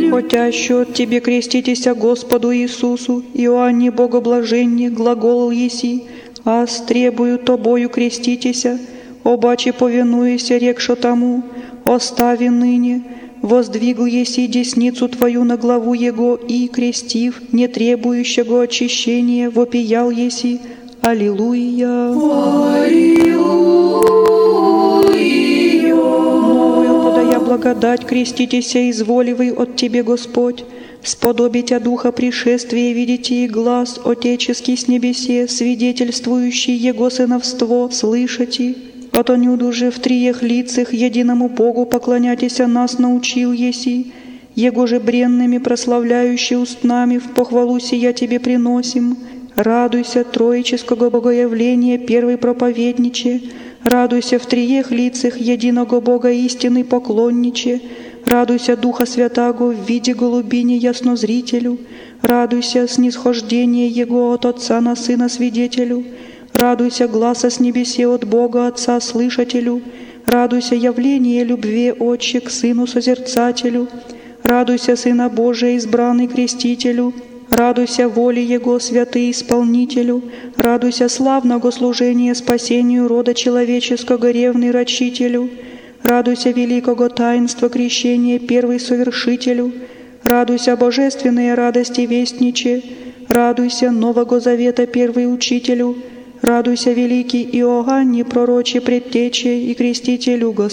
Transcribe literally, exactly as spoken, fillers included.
Хотящу от Тебе креститеся Господу Иисусу, Иоанне Богоблаженне, глагол еси, аз требую Тобою креститеся, обаче повинуеся, рекшо тому, остави ныне, воздвигл еси десницу Твою на главу Его и, крестив, не требующего очищения, вопиял еси. Аллилуйя! Аллилуйя! Новую подая благодать, креститеся, изволивый от Тебе, Господь, сподобитя духа пришествия, видите и глаз отеческий с небесе, свидетельствующий Его сыновство, слышите, отонюду же в триех лицах единому Богу поклоняйтеся нас научил еси, Его же бренными прославляющий устнами в похвалу сия Тебе приносим. Радуйся троического богоявления первый проповедниче, радуйся в триех лицах единого Бога истины поклонниче, радуйся Духа Святаго в виде голубини яснозрителю, радуйся снисхождение Его от Отца на Сына свидетелю, радуйся гласа с небесе от Бога Отца слышателю, радуйся явление любви Отче к Сыну созерцателю, радуйся Сына Божия избранный крестителю, радуйся воле Его святый исполнителю, радуйся славного служения спасению рода человеческого ревный рачителю, радуйся великого таинства крещения первый совершителю, радуйся божественные радости вестниче, радуйся нового завета первый учителю, радуйся великий Иоанне пророче предтече и крестителю Господь.